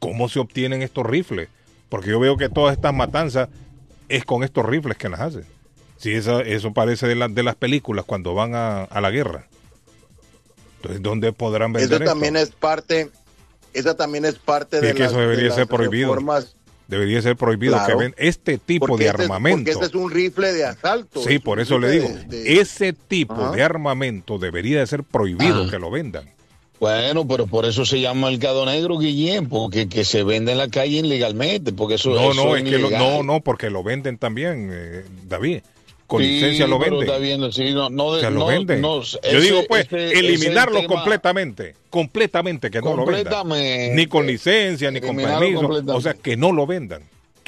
¿cómo se obtienen estos rifles? Porque yo veo que todas estas matanzas es con estos rifles que las hacen. Sí, eso parece de las películas cuando van a la guerra. Entonces, ¿dónde podrán vender Esa también es parte de que eso debería ser prohibido. Reformas. Debería ser prohibido, claro, que ven este tipo de armamento. Porque este es un rifle de asalto. Sí, por eso le digo, ese tipo de armamento debería de ser prohibido que lo vendan. Bueno, pero por eso se llama mercado negro, Guillén, porque que se vende en la calle ilegalmente, porque eso es ilegal. No, porque lo venden también, David. Con licencia lo venden. Está bien, sí, lo venden. Yo digo, pues, eliminarlo completamente, que no lo vendan. Ni con licencia, ni con permiso. O sea, que no lo vendan,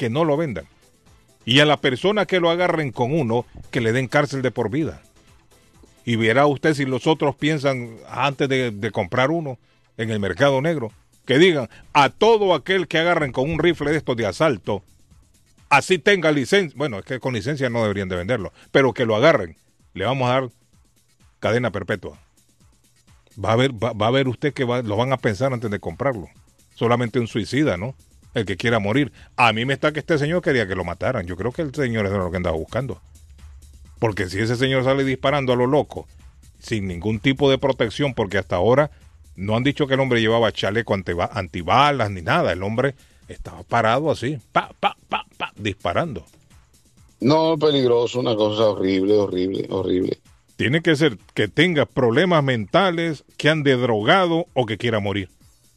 Y a la persona que lo agarren con uno, que le den cárcel de por vida. Y verá usted si los otros piensan, antes de comprar uno en el mercado negro, que digan, a todo aquel que agarren con un rifle de estos de asalto, así tenga licencia, bueno, es que con licencia no deberían de venderlo, pero que lo agarren, le vamos a dar cadena perpetua. Va a ver usted que lo van a pensar antes de comprarlo. Solamente un suicida, ¿no? El que quiera morir. A mí me está que este señor quería que lo mataran. Yo creo que el señor es lo que andaba buscando. Porque si ese señor sale disparando a lo loco, sin ningún tipo de protección, porque hasta ahora no han dicho que el hombre llevaba chaleco antibalas ni nada. El hombre estaba parado así, disparando. No, peligroso, una cosa horrible. Tiene que ser que tenga problemas mentales, que ande drogado o que quiera morir.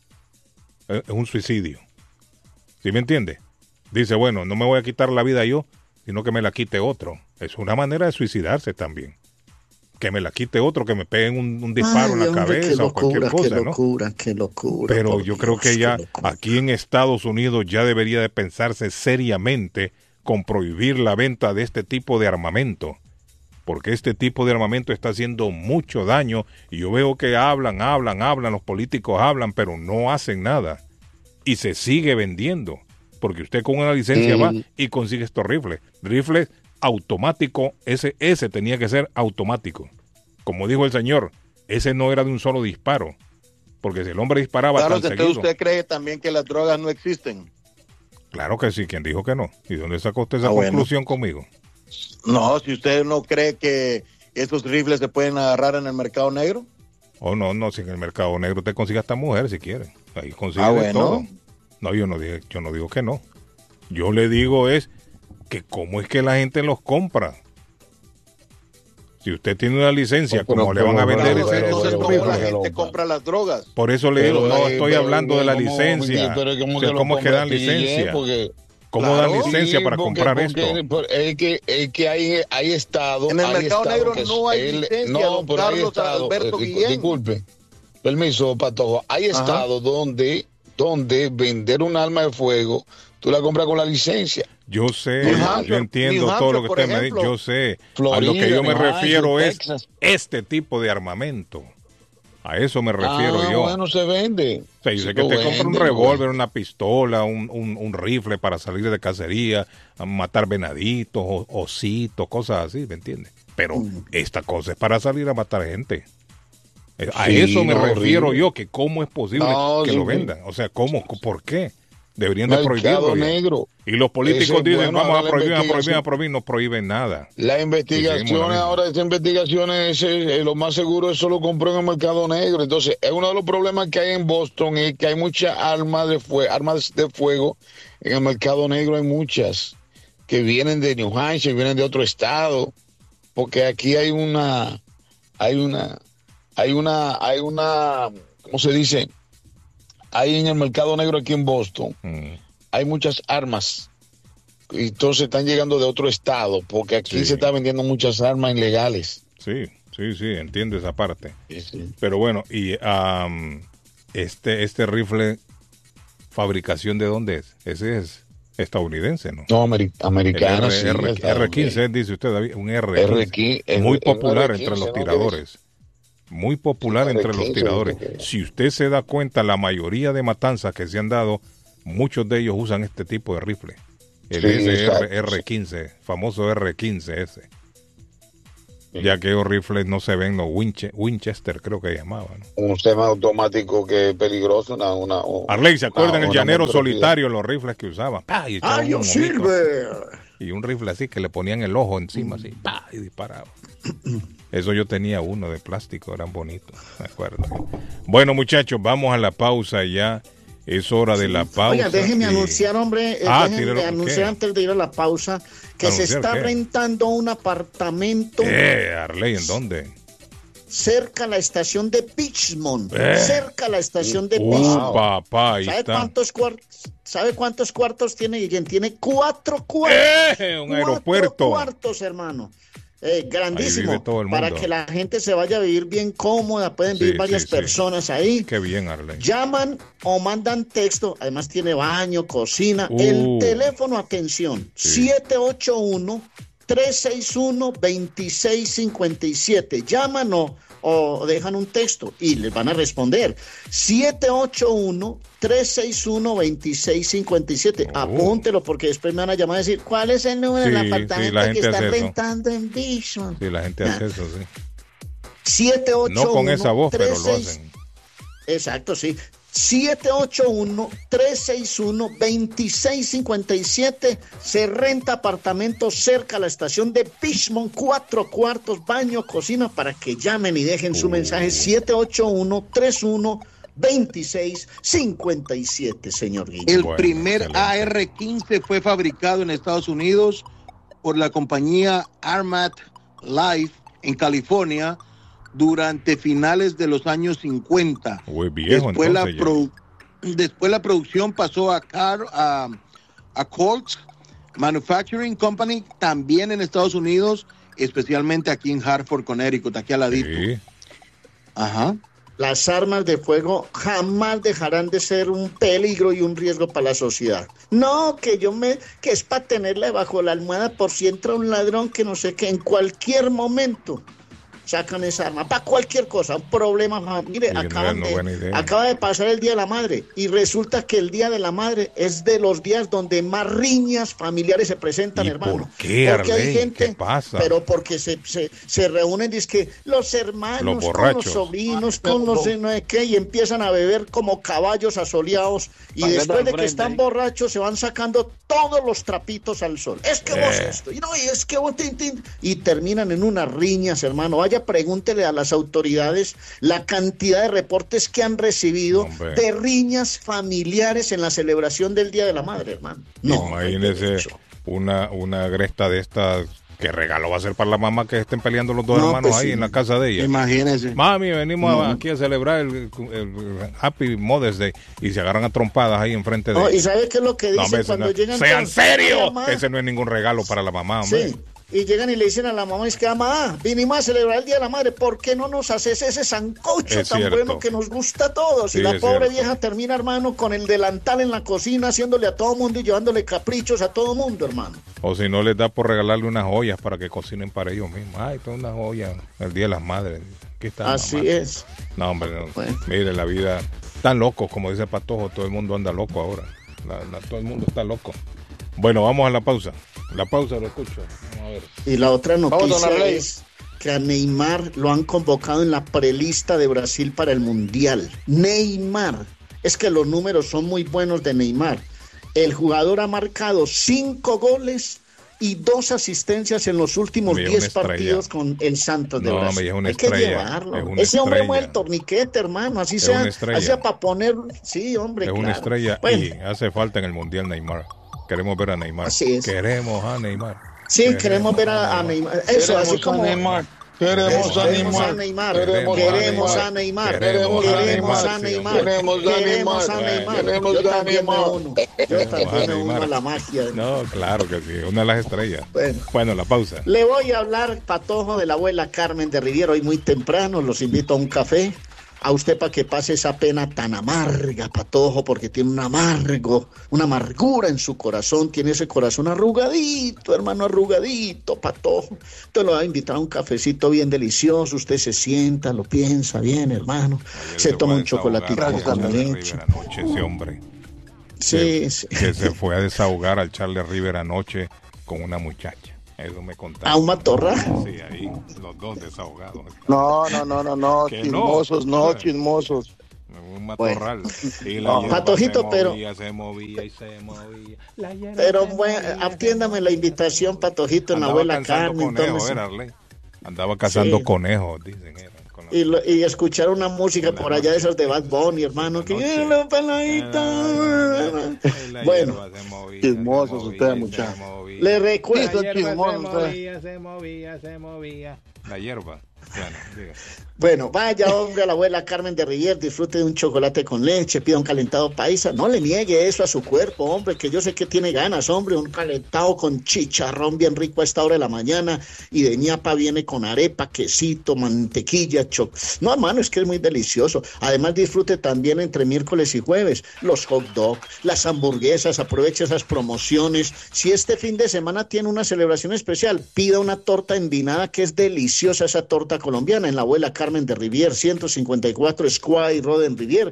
Es un suicidio. ¿Sí me entiende? Dice, bueno, no me voy a quitar la vida yo, sino que me la quite otro. Es una manera de suicidarse también. Que me la quite otro, que me peguen un disparo en la cabeza o cualquier cosa, ¿no? Qué locura. Pero yo creo que ya aquí en Estados Unidos ya debería de pensarse seriamente con prohibir la venta de este tipo de armamento. Porque este tipo de armamento está haciendo mucho daño y yo veo que hablan, los políticos hablan, pero no hacen nada. Y se sigue vendiendo. Porque usted con una licencia va y consigue estos rifles. Rifles automático, ese tenía que ser automático. Como dijo el señor, ese no era de un solo disparo. Porque si el hombre disparaba tan seguido... ¿Usted cree también que las drogas no existen? Claro que sí, ¿quién dijo que no? ¿Y dónde sacó usted esa conclusión conmigo? No, si usted no cree que esos rifles se pueden agarrar en el mercado negro. No, si en el mercado negro te consigue hasta mujer si quiere. Ahí consigue todo. No, yo no digo que no. Yo le digo es que cómo es que la gente los compra. Si usted tiene una licencia, ¿cómo le van a vender ese rifle? La gente compra las drogas. Por eso le digo, no estoy hablando de la licencia. ¿Cómo es que dan licencia? ¿Cómo dan licencia para comprar esto? Es que hay estados. En el mercado negro no hay licencia. No, pero hay estados. Disculpe, permiso, Patojo. Hay estados donde vender un arma de fuego, tú la compras con la licencia. Yo sé, yo entiendo todo lo que usted me dice, yo sé. Florida, a lo que yo me refiero es este tipo de armamento. A eso me refiero yo. Bueno, se vende. O sea, yo sé que te compra un revólver, una pistola, un rifle para salir de cacería, a matar venaditos, ositos, cosas así, ¿me entiendes? Pero esta cosa es para salir a matar gente. A eso me refiero yo, que cómo es posible que lo vendan. O sea, ¿cómo? ¿Por qué? Deberían de prohibirlo. Negro. Y los políticos dicen, vamos a prohibir, no prohíben nada. Las investigaciones, ahora esas investigaciones, lo más seguro eso lo compró en el mercado negro. Entonces, es uno de los problemas que hay en Boston, es que hay muchas armas de fuego en el mercado negro, hay muchas que vienen de New Hampshire, vienen de otro estado, porque aquí hay una, ¿cómo se dice? Hay en el mercado negro aquí en Boston, hay muchas armas, y entonces están llegando de otro estado, porque aquí se está vendiendo muchas armas ilegales. Sí, entiendo esa parte. Sí. Pero bueno, y este rifle, ¿fabricación de dónde es? Ese es estadounidense, ¿no? No, americano. R15, dice usted, David, un R15. Muy popular entre los tiradores. Muy popular entre los tiradores. Si usted se da cuenta, la mayoría de matanzas que se han dado, muchos de ellos usan este tipo de rifle. El R15, famoso R15 ese. Ya que los rifles no se ven, los Winchester creo que llamaban. Un semiautomático que es peligroso. Arley, ¿se acuerdan el llanero solitario, los rifles que usaban? ¡Yo Silver! Y un rifle así que le ponían el ojo encima así, y disparaba. Eso yo tenía uno de plástico, eran bonitos, me acuerdo. Bueno, muchachos, vamos a la pausa ya. Es hora de la pausa. Oiga, déjeme anunciar, hombre, déjeme anunciar antes de ir a la pausa que se está rentando un apartamento. Arley, ¿en dónde? Cerca a la estación de Pittsmont. Cerca a la estación de Pittsmont. Papá, ahí está. ¿Sabe cuántos cuartos tiene? Guillén tiene 4 cuartos. Un aeropuerto. 4 cuartos, hermano. Grandísimo, para que la gente se vaya a vivir bien cómoda, pueden vivir varias personas ahí. Qué bien, Arley. Llaman o mandan texto, además tiene baño, cocina, el teléfono, atención, 781-361-2657, llaman o dejan un texto y les van a responder. 781-361-2657. Apúntelo porque después me van a llamar a decir ¿cuál es el número del apartamento que están rentando en Bishop? Sí, la gente hace eso, sí. 781 no con esa voz, pero lo hacen. Exacto, sí. 781-361-2657. Se renta apartamento cerca a la estación de Pittsmont, 4 cuartos, baño, cocina, para que llamen y dejen su mensaje. 781-361-2657, señor Guillermo. El primer excelente. AR-15 fue fabricado en Estados Unidos por la compañía Armat Life en California durante finales de los años 50. Muy viejo, después la producción pasó a Colt Manufacturing Company, también en Estados Unidos, especialmente aquí en Hartford, Connecticut, aquí al ladito. Sí. Ajá. Las armas de fuego jamás dejarán de ser un peligro y un riesgo para la sociedad. No, que es para tenerla bajo la almohada por si entra un ladrón que no sé qué, en cualquier momento sacan esa arma, para cualquier cosa, un problema. Mire, acaba de pasar el Día de la Madre y resulta que el Día de la Madre es de los días donde más riñas familiares se presentan, ¿Y hermano. ¿Por qué, porque Arley? hay gente, ¿Qué pasa? pero porque se reúnen, dizque los hermanos con los sobrinos, con no sé qué, y empiezan a beber como caballos asoleados y después de que están borrachos se van sacando todos los trapitos al sol. Es que vos esto, y es que vos y terminan en unas riñas, hermano. Vaya, pregúntele a las autoridades la cantidad de reportes que han recibido de riñas familiares en la celebración del Día de la Madre, hermano. No, imagínese una gresta de estas. ¿Qué regalo va a ser para la mamá que estén peleando los dos hermanos ahí en la casa de ella? Imagínese. Mami, venimos aquí a celebrar el Happy Mother's Day y se agarran a trompadas ahí enfrente de ella. ¿Y sabe qué es lo que dicen cuando llegan? ¡Sean serios! Ese no es ningún regalo para la mamá, hombre. Sí. Y llegan y le dicen a la mamá, es que mamá, vinimos a celebrar el Día de la Madre, ¿por qué no nos haces ese sancocho tan bueno que nos gusta a todos? Y la pobre vieja termina, hermano, con el delantal en la cocina, haciéndole a todo mundo y llevándole caprichos a todo mundo, hermano. O si no, les da por regalarle unas ollas para que cocinen para ellos mismos. Ay, todas unas ollas el Día de las Madres. ¿Qué está, así mamá? Es. No, hombre, no. Bueno. Mire, la vida, están locos, como dice Patojo, todo el mundo anda loco ahora. Todo el mundo está loco. Bueno, vamos a la pausa. La pausa, lo escucho. Vamos a ver. Y la otra noticia es que a Neymar lo han convocado en la prelista de Brasil para el Mundial. Neymar. Es que los números son muy buenos de Neymar. El jugador ha marcado 5 goles y 2 asistencias en los últimos 10 partidos con el Santos de Brasil. Hay que llevarlo. Ese hombre mueve el torniquete, hermano. Así sea para poner. Sí, hombre. Es una estrella y hace falta en el Mundial Neymar. Queremos ver a Neymar. Así es. Queremos a Neymar. Sí, queremos ver a Neymar. Eso, así como. Queremos a Neymar. Queremos a Neymar. Queremos a Neymar. Queremos a Neymar. Yo también me uno. Yo también me uno a la magia. No, claro que sí. Una de las estrellas. Bueno, la pausa. Le voy a hablar, Patojo, de la abuela Carmen de Riviera hoy muy temprano. Los invito a un café. A usted para que pase esa pena tan amarga, Patojo, porque tiene una amargura en su corazón, tiene ese corazón arrugadito, hermano, arrugadito, Patojo. Entonces lo va a invitar a un cafecito bien delicioso, usted se sienta, lo piensa bien, hermano, se toma un chocolatito con leche. Anoche, ese hombre. Sí. Que se fue a desahogar al Charlie River anoche con una muchacha. Eso me contaron. ¿A un matorral? Sí, ahí, los dos desahogados. No, chismosos, chismosos. Un matorral. Bueno. Y la Patojito, se movía y se movía. Pero bueno, atiéndame la invitación, Patojito, en la abuela Carmen. Conejos, andaba cazando conejos, dicen. Y escuchar una música por allá de esas de Bad Bunny, hermano. Bueno, chismosos ustedes, muchachos. Le recuerdo. Se movía. La hierba. Bueno, vaya hombre a la abuela Carmen de Rivier, disfrute de un chocolate con leche, pida un calentado paisa, no le niegue eso a su cuerpo, hombre, que yo sé que tiene ganas, hombre, un calentado con chicharrón bien rico a esta hora de la mañana, y de ñapa viene con arepa, quesito, mantequilla, no, hermano, es que es muy delicioso. Además disfrute también entre miércoles y jueves los hot dogs, las hamburguesas, aproveche esas promociones. Si este fin de semana tiene una celebración especial, pida una torta envinada, que es deliciosa esa torta colombiana, en la abuela Carmen de Rivier, 154 Square Road en Rivier,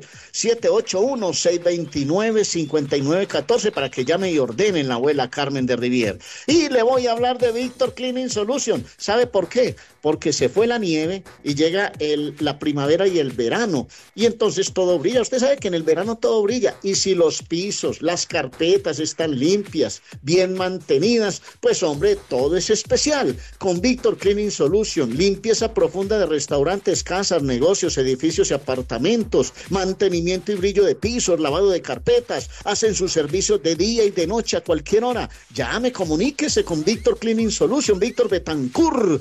781-629-5914 para que llame y ordene en la abuela Carmen de Rivier. Y le voy a hablar de Victor Cleaning Solution. ¿Sabe por qué? Porque se fue la nieve y llega la primavera y el verano, y entonces todo brilla. Usted sabe que en el verano todo brilla, y si los pisos, las carpetas están limpias, bien mantenidas, pues hombre, todo es especial. Con Victor Cleaning Solution, limpieza profunda de restaurantes, casas, negocios, edificios y apartamentos, mantenimiento y brillo de pisos, lavado de carpetas, hacen sus servicios de día y de noche a cualquier hora. Llame, comuníquese con Victor Cleaning Solution, Víctor Betancourt,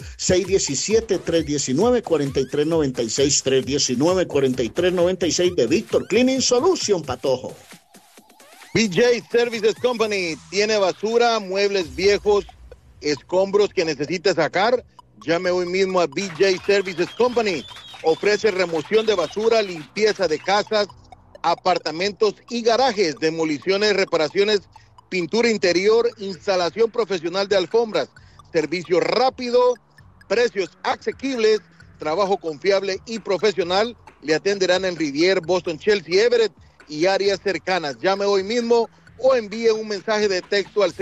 617-319-4396, 319-4396 de Victor Cleaning Solution, Patojo. BJ Services Company tiene basura, muebles viejos, escombros que necesite sacar. Llame hoy mismo a BJ Services Company. Ofrece remoción de basura, limpieza de casas, apartamentos y garajes, demoliciones, reparaciones, pintura interior, instalación profesional de alfombras, servicio rápido, precios asequibles, trabajo confiable y profesional. Le atenderán en Rivier, Boston, Chelsea, Everett y áreas cercanas. Llame hoy mismo o envíe un mensaje de texto al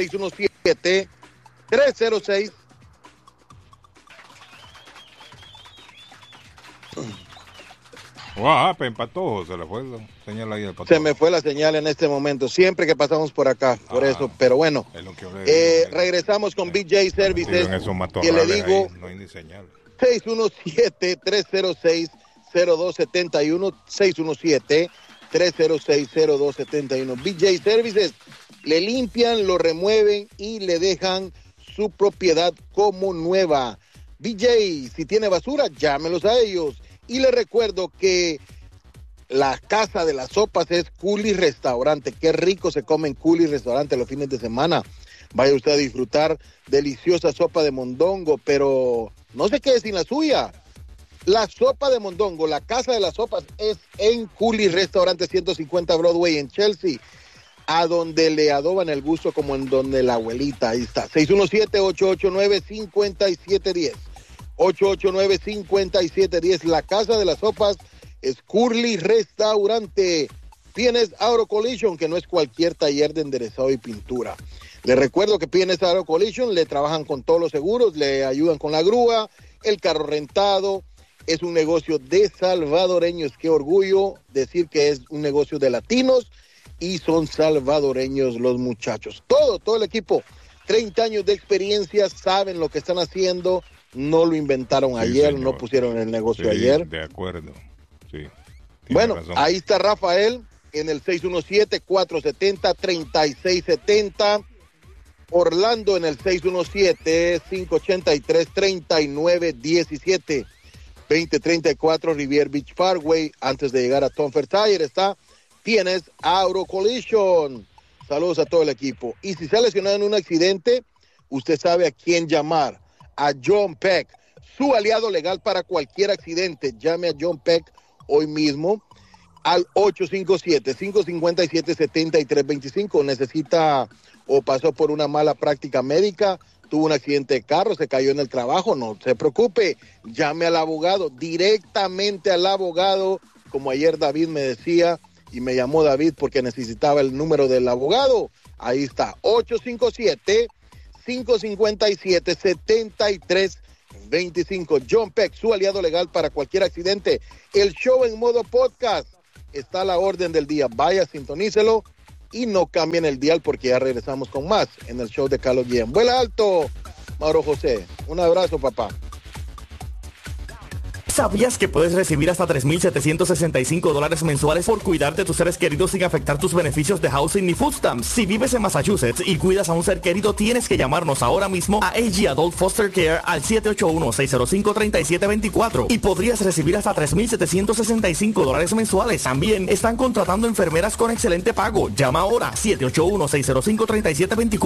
617-306. Patojo, se le fue la señal ahí al Patojo. Se me fue la señal en este momento, siempre que pasamos por acá, por eso, pero bueno. Regresamos con BJ Services, que le digo, ahí, no hay ni señal. 617-306-0271, 617-306-0271. BJ Services, le limpian, lo remueven y le dejan su propiedad como nueva. BJ, si tiene basura, llámelos a ellos. Y le recuerdo que la casa de las sopas es Cooley Restaurante. Qué rico se come en Cooley Restaurante los fines de semana. Vaya usted a disfrutar deliciosa sopa de mondongo, pero no se quede sin la suya. La sopa de mondongo, la casa de las sopas es en Cooley Restaurante, 150 Broadway en Chelsea, a donde le adoban el gusto como en donde la abuelita. Ahí está, 617-889-5710. 889-5710. La casa de las sopas es Cooley Restaurante. P&S Auto Collision, que no es cualquier taller de enderezado y pintura. Le recuerdo que P&S Auto Collision le trabajan con todos los seguros, le ayudan con la grúa, el carro rentado. Es un negocio de salvadoreños. Qué orgullo decir que es un negocio de latinos y son salvadoreños los muchachos. Todo el equipo, 30 años de experiencia, saben lo que están haciendo. No lo inventaron ayer, señor. No pusieron el negocio ayer. De acuerdo, sí. Bueno, razón. Ahí está Rafael en el 617-470-3670. Orlando en el 617-583-3917. 2034 Rivier Beach Parkway. Antes de llegar a Tom Tire está P&S Auto Collision. Saludos a todo el equipo. Y si se ha lesionado en un accidente, usted sabe a quién llamar. A John Peck, su aliado legal para cualquier accidente. Llame a John Peck hoy mismo al 857-557-7325. Necesita o pasó por una mala práctica médica, tuvo un accidente de carro, se cayó en el trabajo, no se preocupe, llame al abogado, directamente al abogado, como ayer David me decía, y me llamó David porque necesitaba el número del abogado. Ahí está, 857 557-7325. John Peck, su aliado legal para cualquier accidente. El show en modo podcast está a la orden del día. Vaya, sintonícelo y no cambien el dial porque ya regresamos con más en el show de Carlos Guillén. Vuela alto, Mauro José. Un abrazo, papá. ¿Sabías que puedes recibir hasta $3,765 mensuales por cuidar de tus seres queridos sin afectar tus beneficios de housing ni food stamps? Si vives en Massachusetts y cuidas a un ser querido, tienes que llamarnos ahora mismo a AG Adult Foster Care al 781-605-3724 y podrías recibir hasta $3,765 mensuales. También están contratando enfermeras con excelente pago. Llama ahora 781-605-3724.